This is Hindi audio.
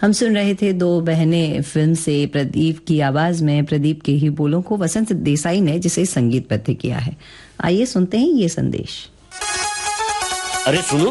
हम सुन रहे थे दो बहनें फिल्म से प्रदीप की आवाज में प्रदीप के ही बोलों को वसंत देसाई ने जिसे संगीतबद्ध किया है। आइए सुनते हैं ये संदेश। अरे सुनो,